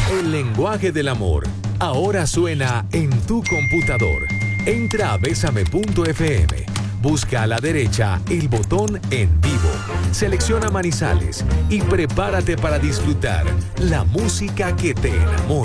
El lenguaje del amor ahora suena en tu computador. Entra a besame.fm. Busca a la derecha el botón En Vivo. Selecciona Manizales y prepárate para disfrutar la música que te enamora.